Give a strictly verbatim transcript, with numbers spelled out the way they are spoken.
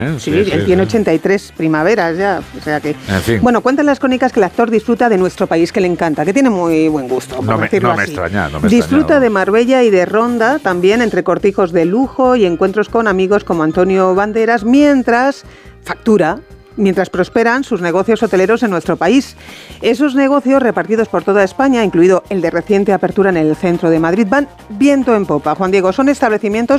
¿Eh? Sí, sí, él sí, tiene sí. ochenta y tres primaveras ya, o sea que... En fin. Bueno, cuentan las crónicas que el actor disfruta de nuestro país, que le encanta, que tiene muy buen gusto, por no me, decirlo no me así. extraña, no me Disfruta extraña, de Marbella y de Ronda, también entre cortijos de lujo y encuentros con amigos como Antonio Banderas, mientras factura... mientras prosperan sus negocios hoteleros en nuestro país. Esos negocios repartidos por toda España, incluido el de reciente apertura en el centro de Madrid, van viento en popa. Juan Diego, son establecimientos